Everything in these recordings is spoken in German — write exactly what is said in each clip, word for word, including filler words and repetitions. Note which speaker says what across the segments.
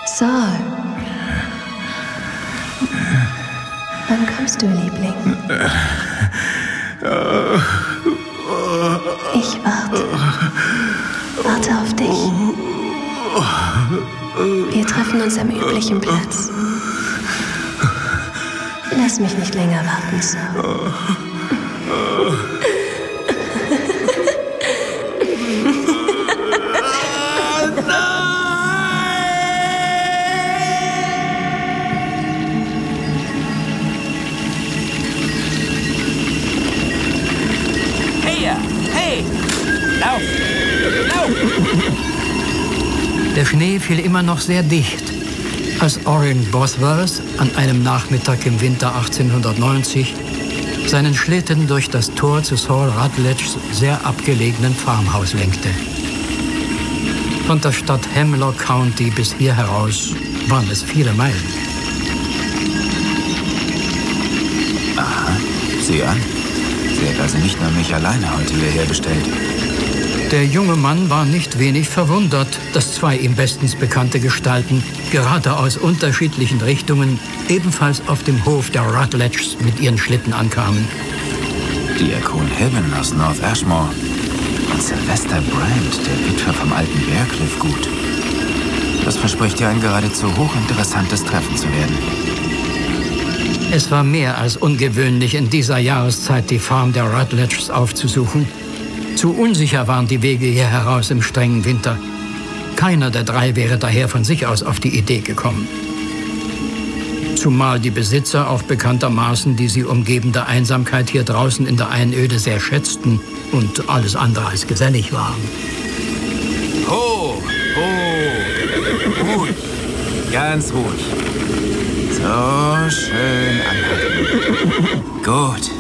Speaker 1: Saul. Wann kommst du, Liebling? Ich warte. Warte auf dich. Wir treffen uns am üblichen Platz. Lass mich nicht länger warten, Saul.
Speaker 2: Lauf! Lauf!
Speaker 3: Der Schnee fiel immer noch sehr dicht, als Orrin Bosworth an einem Nachmittag im Winter achtzehnhundertneunzig seinen Schlitten durch das Tor zu Saul Rutledges sehr abgelegenen Farmhaus lenkte. Von der Stadt Hemlock County bis hier heraus waren es viele Meilen.
Speaker 4: Aha, sieh an. Sie hat also nicht nur mich alleine heute hierher bestellt.
Speaker 3: Der junge Mann war nicht wenig verwundert, dass zwei ihm bestens bekannte Gestalten gerade aus unterschiedlichen Richtungen ebenfalls auf dem Hof der Rutledges mit ihren Schlitten ankamen.
Speaker 4: Diakon Heaven aus North Ashmore und Sylvester Brand, der Witwer vom alten Bearcliff Gut. Das verspricht ja ein geradezu hochinteressantes Treffen zu werden.
Speaker 3: Es war mehr als ungewöhnlich, in dieser Jahreszeit die Farm der Rutledges aufzusuchen. Zu unsicher waren die Wege hier heraus im strengen Winter. Keiner der drei wäre daher von sich aus auf die Idee gekommen. Zumal die Besitzer auch bekanntermaßen die sie umgebende Einsamkeit hier draußen in der Einöde sehr schätzten und alles andere als gesellig waren.
Speaker 4: Ho, ho, ruhig, ganz ruhig. So schön anhalten. Gut,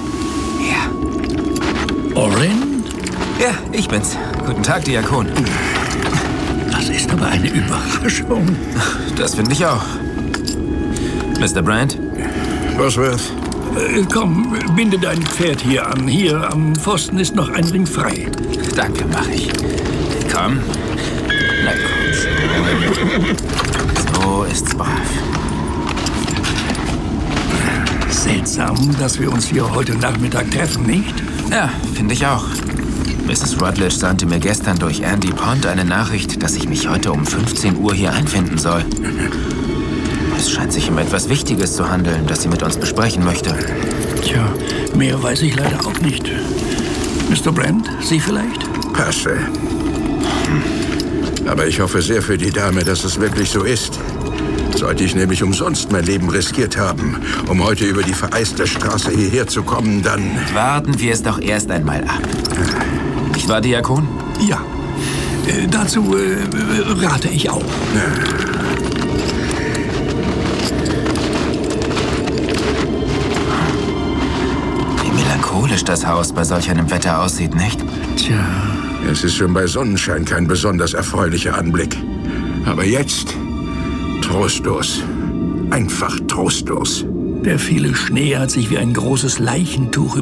Speaker 4: ja.
Speaker 2: Orrin?
Speaker 4: Ja, ich bin's. Guten Tag, Diakon.
Speaker 2: Das ist aber eine Überraschung.
Speaker 4: Das finde ich auch. Mister Brand?
Speaker 5: Bosworth?
Speaker 2: Äh, komm, binde dein Pferd hier an. Hier am Pfosten ist noch ein Ring frei.
Speaker 4: Danke, mach ich. Komm. Na komm. So ist's brav.
Speaker 2: Seltsam, dass wir uns hier heute Nachmittag treffen, nicht?
Speaker 4: Ja, finde ich auch. Misses Rutledge sandte mir gestern durch Andy Pond eine Nachricht, dass ich mich heute um fünfzehn Uhr hier einfinden soll. Es scheint sich um etwas Wichtiges zu handeln, das sie mit uns besprechen möchte.
Speaker 2: Tja, mehr weiß ich leider auch nicht. Mister Brand, Sie vielleicht?
Speaker 5: Passe. Aber ich hoffe sehr für die Dame, dass es wirklich so ist. Sollte ich nämlich umsonst mein Leben riskiert haben, um heute über die vereiste Straße hierher zu kommen, dann...
Speaker 4: Warten wir es doch erst einmal ab. Nicht wahr, Diakon?
Speaker 2: Ja. Äh, dazu äh, rate ich auch.
Speaker 4: Wie melancholisch das Haus bei solch einem Wetter aussieht, nicht?
Speaker 2: Tja.
Speaker 5: Es ist schon bei Sonnenschein kein besonders erfreulicher Anblick. Aber jetzt... trostlos. Einfach trostlos.
Speaker 2: Der viele Schnee hat sich wie ein großes Leichentuch